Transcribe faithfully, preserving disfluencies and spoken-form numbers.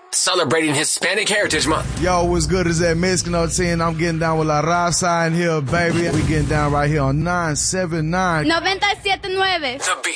celebrating Hispanic Heritage Month. Yo, what's good is that Mexicano ten? I'm getting down with La Raza in here, baby. We getting down right here on nine seven nine. noventa y siete nueve. The Beat.